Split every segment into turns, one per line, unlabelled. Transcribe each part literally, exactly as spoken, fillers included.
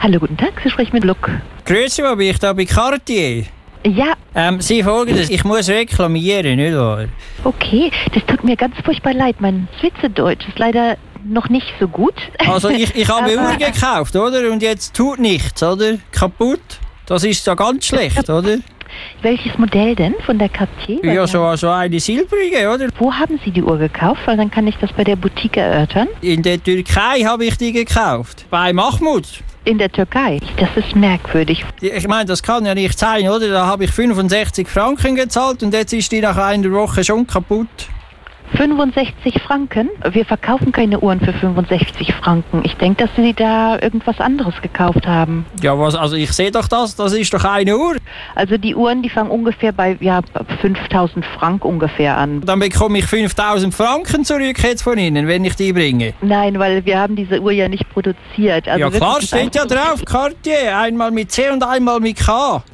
Hallo, guten Tag, Sie sprechen mit Luck.
Grüezi, wo bin ich da bei Cartier?
Ja.
Ähm, Sie Folgendes, ich muss reklamieren, nicht wahr?
Okay, das tut mir ganz furchtbar leid. Mein Schweizerdeutsch ist leider noch nicht so gut.
Also ich, ich habe eine
Aber,
Uhr gekauft, oder? Und jetzt tut nichts, oder? Kaputt. Das ist ja ganz schlecht, oder?
Welches Modell denn von der Cartier? Weil
Ja,
wir
so, so eine silbrige, oder?
haben- Wo haben Sie die Uhr gekauft? Weil dann kann ich das bei der Boutique erörtern.
In der Türkei habe ich die gekauft. Bei Mahmoud.
In der Türkei. Das ist merkwürdig.
Ich meine, das kann ja nicht sein, oder? Da habe ich fünfundsechzig Franken gezahlt und jetzt ist die nach einer Woche schon kaputt.
fünfundsechzig Franken? Wir verkaufen keine Uhren für fünfundsechzig Franken. Ich denke, dass Sie da irgendwas anderes gekauft haben.
Ja, was? Also ich sehe doch das, das ist doch eine Uhr.
Also die Uhren, die fangen ungefähr bei ja, fünftausend Franken ungefähr an.
Dann bekomme ich fünftausend Franken zurück jetzt von Ihnen, wenn ich die bringe.
Nein, weil wir haben diese Uhr ja nicht produziert. Also
Ja klar,
wirklich
steht ja drauf, Cartier, einmal mit C und einmal mit K.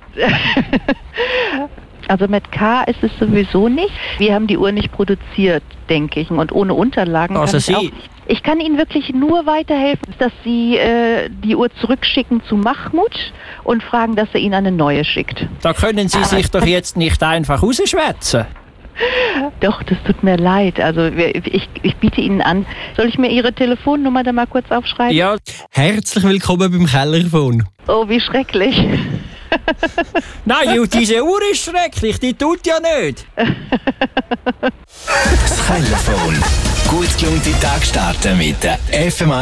Also mit K ist es sowieso nicht. Wir haben die Uhr nicht produziert, denke ich. Und ohne Unterlagen
Also
kann ich
Sie-
auch nicht. Ich kann Ihnen wirklich nur weiterhelfen, dass Sie äh, die Uhr zurückschicken zu Mahmoud und fragen, dass er Ihnen eine neue schickt.
Da können Sie sich doch jetzt nicht einfach rausschwätzen.
Doch, das tut mir leid. Also wir- ich, ich biete Ihnen an. Soll ich mir Ihre Telefonnummer da mal kurz aufschreiben?
Ja,
Herzlich willkommen beim Kellerfon.
Oh, wie schrecklich.
nein, Ju, diese Uhr ist schrecklich, die tut ja nicht.
Das Telefon. Gut gelungene Tag starten mit der F M